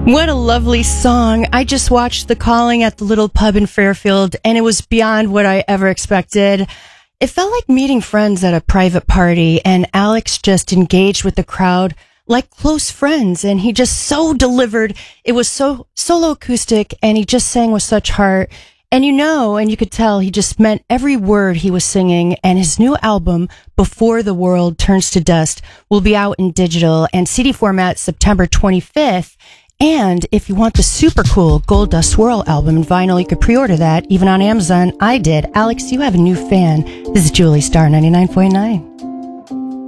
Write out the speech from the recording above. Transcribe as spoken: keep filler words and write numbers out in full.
What a lovely song. I just watched The Calling at the little pub in Fairfield, and it was beyond what I ever expected. It felt like meeting friends at a private party, and Alex just engaged with the crowd like close friends, and he just so delivered. It was so solo acoustic, and he just sang with such heart. And you know, and you could tell he just meant every word he was singing. And his new album, Before the World Turns to Dust, will be out in digital and C D format September twenty-fifth. And if you want the super cool Gold Dust Swirl album in vinyl, you could pre-order that even on Amazon. I did. Alex, you have a new fan. This is Julie Star ninety-nine point nine.